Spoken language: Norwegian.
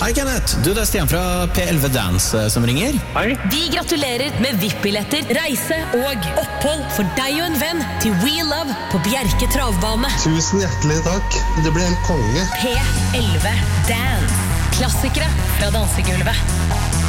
Hei Kenneth, du det Stian fra P11 Dance som ringer. Hei. Vi gratulerer med VIP-billetter, reise og opphold for deg og en venn til We Love på Bjerke travbane. Tusen hjertelig takk. Det ble en konge. P11 Dance. Klassikere fra dansegulvet.